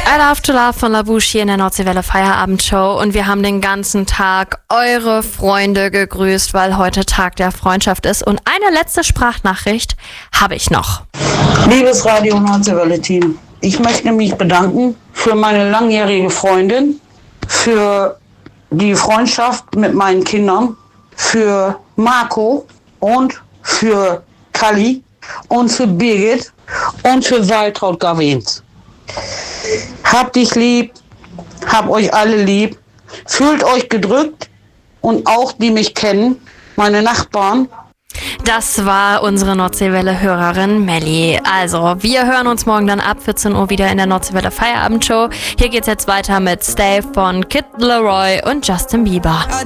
I Love to Love von La Bouche hier in der Nordseewelle Feierabendshow und wir haben den ganzen Tag eure Freunde gegrüßt, weil heute Tag der Freundschaft ist und eine letzte Sprachnachricht habe ich noch. Liebes Radio Nordseewelle Team, ich möchte mich bedanken für meine langjährige Freundin, für die Freundschaft mit meinen Kindern, für Marco und für Kalli und für Birgit und für Waltraud Gavens. Habt dich lieb, hab euch alle lieb, fühlt euch gedrückt und auch die mich kennen, meine Nachbarn. Das war unsere Nordseewelle-Hörerin Melli. Also, wir hören uns morgen dann ab 14 Uhr wieder in der Nordseewelle Feierabendshow. Hier geht's jetzt weiter mit Stay von Kid Laroi und Justin Bieber.